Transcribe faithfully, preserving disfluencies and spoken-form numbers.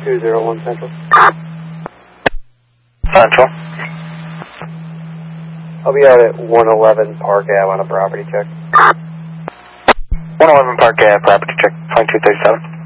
two zero one Central. Central. I'll be out at one eleven Park Ave on a property check. one eleven Park Ave, property check, twenty-two thirty-seven.